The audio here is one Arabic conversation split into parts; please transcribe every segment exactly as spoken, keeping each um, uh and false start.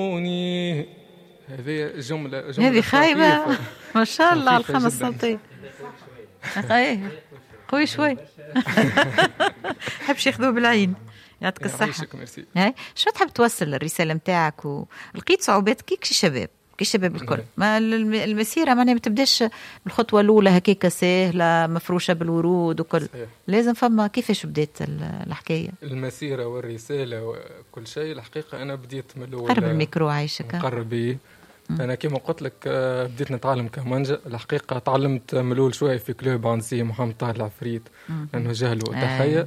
هذه جملة جملة هذه خايبة ما شاء الله على الخمس سنتين. قوي شوي. حبش ياخذوه بالعين. يعطيك الصحة. هاي شو تحب توصل الرسالة متاعك؟ ولقيت صعوبات كيك شباب كي شباب الكل ما المسيرة معناها ما تبداش بالخطوة الأولى هكيكة سهلة مفروشة بالورود وكل صحيح. لازم فما كيفاش بديت الحكاية المسيرة والرسالة وكل شيء. الحقيقة أنا بديت من الأول قرب الميكرو عايشك مقربي. أنا كما قلت لك بديت نتعلم كمانجا. الحقيقة تعلمت من الأول شوية في كلوب عندي محمد طاهر العفريت لأنه جهل وتحية.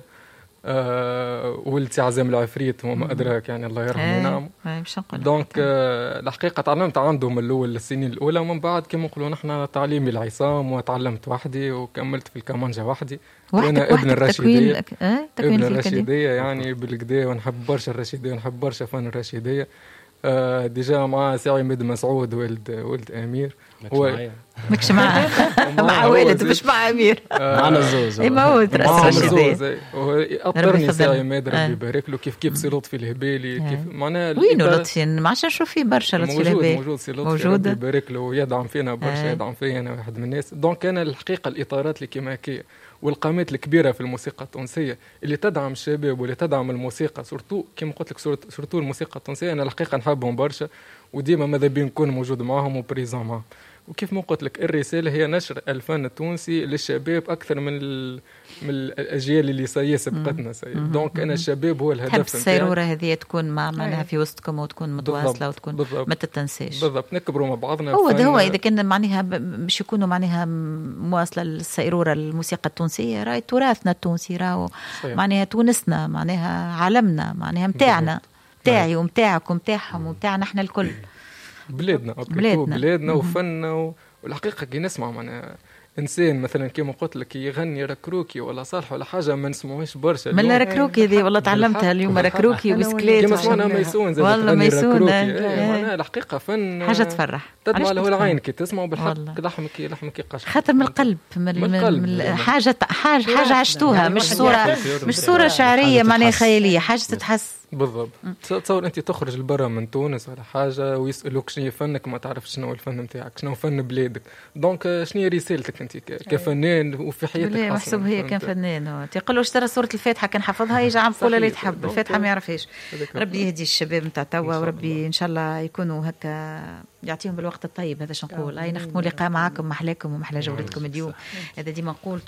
آه ولدتي عزام العفريت وما أدراك يعني الله يرحمه وينعمه. دونك آه الحقيقة تعلمت عنده من الأول السنين الأولى ومن بعد كما نقولوا نحن تعليمي العصام وتعلمت وحدي وكملت في الكمانجا وحدي. وأنا ابن الرشيدية تكوين اه؟ تكوين ابن الرشيدية يعني بالكدا ونحب برشا الرشيدية ونحب برشا فن الرشيدية. آه ديجا مع سي عماد مسعود ولد ولد أمير هو ماكش معاه مع والد مش مع أمير معنا زوز اي ما هو ترأس رشيدي هو أطرني سي عماد ربي يبارك له كيف كيف سي لطفي الهبالي كيف معناها وينو لطفي ما عادش نشوف فيه برشا لطفي الهبالي موجود سي لطفي ربي يبارك له ويدعم فينا برشا يدعم فيا أنا واحد من الناس. دونك أنا الحقيقة الإطارات اللي كيما هكا والقامات الكبيرة في الموسيقى التونسية اللي تدعم الشباب واللي تدعم الموسيقى سورتو كما قلت لك سورتو الموسيقى التونسية أنا الحقيقة نحبهم برشا وديما ماذا بين نكون موجود معهم وبريزون معهم. وكيف ما قلت لك الرسالة هي نشر الفن التونسي للشباب أكثر من من الأجيال اللي سي سبقتنا سي. دونك أنا الشباب هو الهدف. تحب السيرورة هذه تكون مع معناها في وسطكم وتكون متواصلة وتكون بالضبط. ما تتنساش بالضبط نكبروا مع بعضنا. هو ده هو إذا كان معناها باش يكونوا معناها مواصلة للسيرورة الموسيقى التونسية راي تراثنا التونسي راهو معناها تونسنا معناها عالمنا معناها متاعنا متاعي ومتاعك ومتاعهم ومتاعنا احنا الكل بلادنا بلادنا, بلادنا وفننا. والحقيقة كي نسمع معنا إنسان مثلا كما قلت لك يغني ركروكي ولا صالح ولا حاجة ما نسمعوش برشا. من ركروكي ذي والله تعلمتها اليوم ركروكي وبسكليت كما سمعنا ميسون زي والله ميسون معناها الحقيقة فن حاجة تفرح تدمع له العين كي تسمع بالحق لحمك لحمك قشر خاطر من القلب من, من القلب حاجة حاجة حاجة عشتوها مش صورة مش صورة شعرية معناها خيالية حاجة تتحس بالضبط. تصور انت تخرج لبرا من تونس ولا حاجه ويسالوك شنو فنك ما تعرفش شنو الفن نتاعك شنو فن بلادك. دونك شنو رسالتك انت كفنان وفي حياتك اصلا محسوب هي كان فنان هو تيقول له اشترى سوره الفاتحه كان حفظها يجي عم قول اللي تحب الفاتحه ما يعرفهاش. ربي يهدي الشباب نتاع توا وربي ان شاء الله يكونوا هكا يعطيهم بالوقت الطيب. هذا شنو نقول. اي نختموا لقاء معاكم محلاكم ومحلى جولتكم اليوم. هذا ديما نقول